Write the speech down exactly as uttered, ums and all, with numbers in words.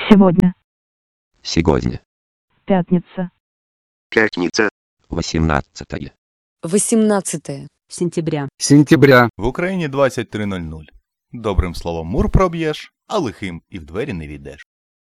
Сегодня. Сегодня. Пятница. Пятница. восемнадцатое. восемнадцатое сентября. Сентября. В Україні двадцять три нуль нуль. Добрим словом мур проб'єш, а лихим і в двері не війдеш.